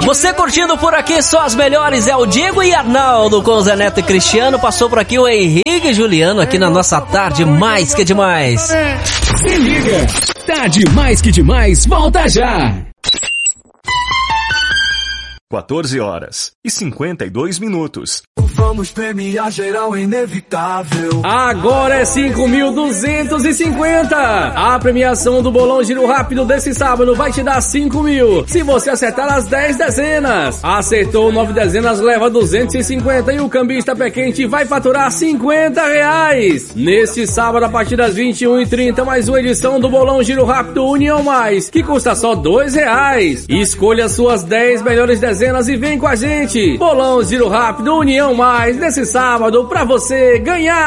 Você curtindo por aqui só as melhores, é o Diego e Arnaldo com o Zé Neto e Cristiano. Passou por aqui o Henrique e Juliano aqui na nossa Tarde Mais Que Demais. Se liga, Tarde Mais Que Demais, volta já! 14h52. Vamos premiar geral inevitável. Agora é 5.250. A premiação do Bolão Giro Rápido desse sábado vai te dar 5.000. Se você acertar as 10 dezenas. Acertou 9 dezenas, leva 250 e o cambista pé quente vai faturar R$50. Neste sábado, a partir das 21h30, mais uma edição do Bolão Giro Rápido União Mais, que custa só R$2. Escolha suas 10 melhores dezenas e vem com a gente. Bolão Giro Rápido União Mais, nesse sábado, pra você ganhar.